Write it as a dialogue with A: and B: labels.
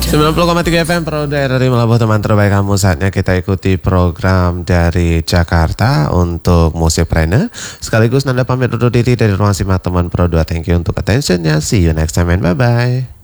A: 90,3 FM Pro dari Melabuh, teman terbaik kamu. Saatnya kita ikuti program dari Jakarta untuk Musikpreneur. Sekaligus Nanda pamit undur diri dari ruang simak teman Pro 2. Thank you untuk attentionnya. See you next time and bye-bye.